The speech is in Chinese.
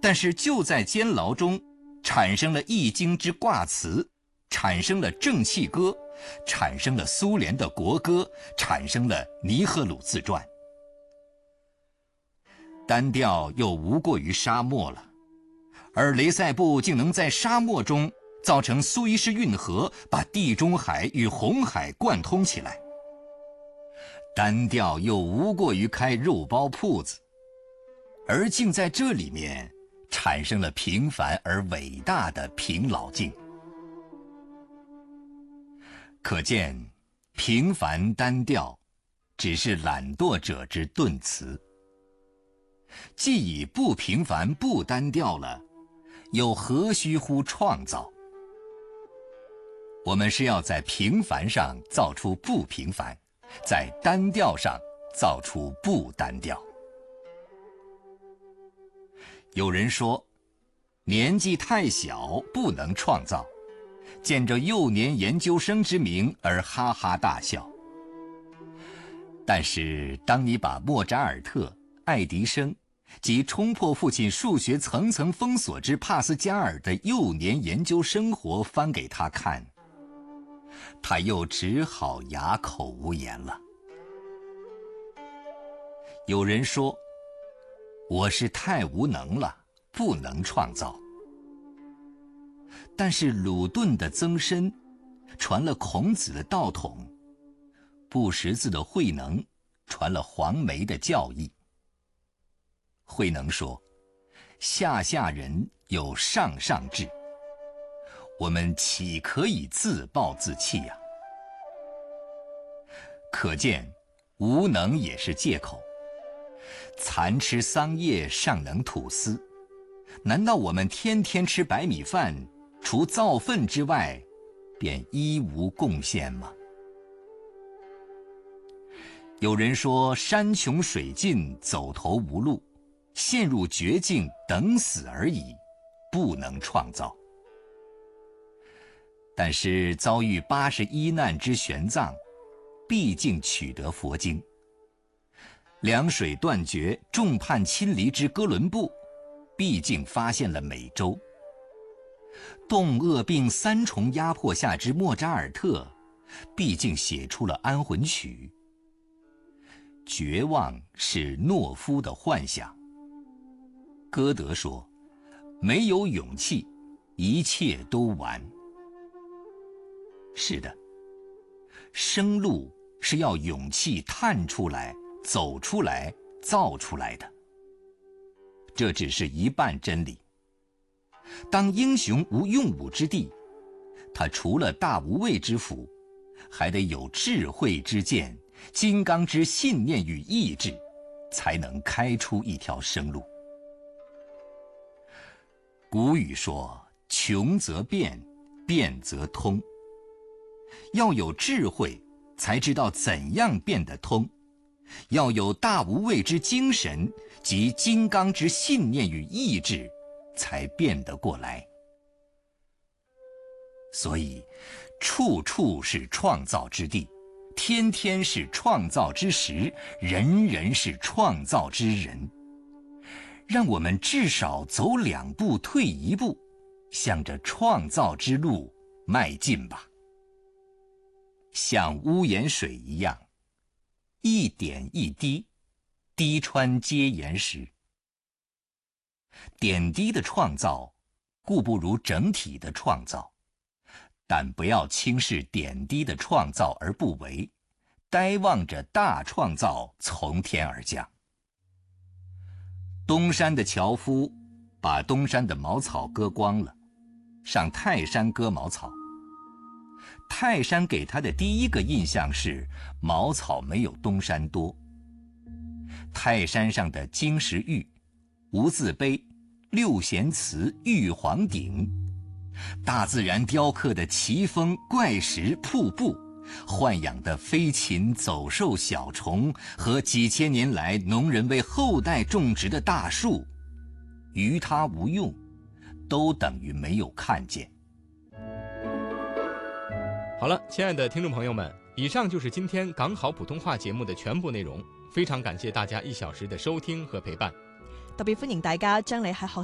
但是就在监牢中，产生了易经之卦辞，产生了正气歌，产生了苏联的国歌，产生了尼赫鲁自传。单调又无过于沙漠了，而雷塞布竟能在沙漠中造成苏伊士运河，把地中海与红海贯通起来。单调又无过于开肉包铺子，而竟在这里面产生了平凡而伟大的平老镜。可见平凡单调只是懒惰者之顿词。既已不平凡不单调了，又何须乎创造？我们是要在平凡上造出不平凡，在单调上造出不单调。有人说年纪太小不能创造，见着幼年研究生之名而哈哈大笑。但是当你把莫扎尔特、爱迪生及冲破父亲数学层层封锁之帕斯加尔的幼年研究生活翻给他看，他又只好哑口无言了。有人说我是太无能了，不能创造。但是鲁顿的曾参传了孔子的道统，不识字的慧能传了黄梅的教义。慧能说下下人有上上智，我们岂可以自暴自弃呀？可见无能也是借口。蚕吃桑叶尚能吐丝，难道我们天天吃白米饭，除造粪之外便一无贡献吗？有人说山穷水尽，走投无路，陷入绝境，等死而已，不能创造。但是遭遇81难之玄奘，毕竟取得佛经；凉水断绝，众叛亲离之哥伦布，毕竟发现了美洲；冻饿病3重压迫下之莫扎尔特，毕竟写出了安魂曲。绝望是懦夫的幻想。歌德说，没有勇气，一切都完。是的，生路是要勇气探出来、走出来、造出来的。这只是一半真理。当英雄无用武之地，他除了大无畏之斧，还得有智慧之剑、金刚之信念与意志，才能开出一条生路。古语说，穷则变，变则通。要有智慧，才知道怎样变得通；要有大无畏之精神及金刚之信念与意志，才变得过来。所以，处处是创造之地，天天是创造之时，人人是创造之人。让我们至少走2步退1步，向着创造之路迈进吧。像屋檐水一样，一点一滴，滴穿皆岩石。点滴的创造，固不如整体的创造，但不要轻视点滴的创造而不为，呆望着大创造从天而降。东山的樵夫把东山的茅草割光了，上泰山割茅草。泰山给他的第一个印象是茅草没有东山多。泰山上的金石玉、无字碑、六弦词、玉皇鼎，大自然雕刻的奇峰、怪石、瀑布，豢养的飞禽走兽、小虫和几千年来农人为后代种植的大树，于他无用，都等于没有看见。 好了，亲爱的听众朋友们，以上就是今天港好普通话节目的全部內容。非常感謝大家1小時的收聽和陪伴。 特別歡迎大家將你喺學